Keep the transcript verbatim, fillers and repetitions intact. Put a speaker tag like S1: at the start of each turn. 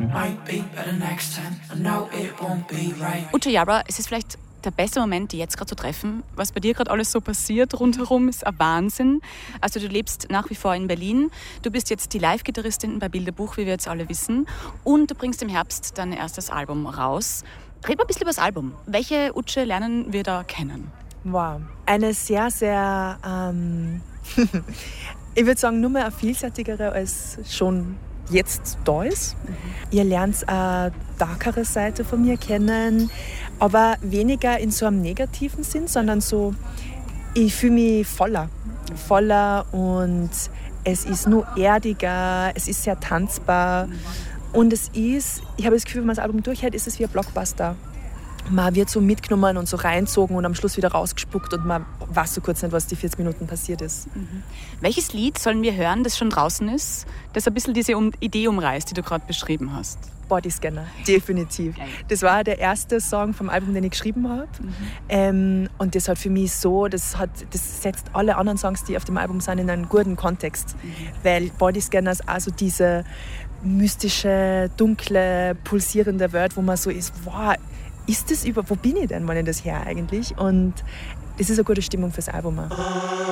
S1: Uche Jabra, es ist vielleicht der beste Moment, die jetzt gerade zu treffen. Was bei dir gerade alles so passiert rundherum, ist ein Wahnsinn. Also du lebst nach wie vor in Berlin. Du bist jetzt die Live-Gitarristin bei Bilderbuch, wie wir jetzt alle wissen. Und du bringst im Herbst dein erstes Album raus. Red mal ein bisschen über das Album. Welche Uche lernen wir da kennen?
S2: Wow, eine sehr, sehr, ähm, ich würde sagen, nur mehr eine vielseitigere als schon jetzt da ist. Mhm. Ihr lernt eine darkere Seite von mir kennen, aber weniger in so einem negativen Sinn, sondern so, ich fühle mich voller, voller und es ist nur erdiger, es ist sehr tanzbar und es ist, ich habe das Gefühl, wenn man das Album durchhält, ist es wie ein Blockbuster. Man wird so mitgenommen und so reinzogen und am Schluss wieder rausgespuckt und man weiß so kurz nicht, was die vierzig Minuten passiert ist.
S1: Mhm. Welches Lied sollen wir hören, das schon draußen ist, das ein bisschen diese Idee umreißt, die du gerade beschrieben hast?
S2: Bodyscanner, definitiv. Das war der erste Song vom Album, den ich geschrieben habe. Mhm. Ähm, und das hat für mich so, das, hat, das setzt alle anderen Songs, die auf dem Album sind, in einen guten Kontext. Mhm. Weil Bodyscanner ist also diese mystische, dunkle, pulsierende Welt, wo man so ist, wow, ist das über, wo bin ich denn, wenn ich das her eigentlich? Und das ist eine gute Stimmung fürs Album.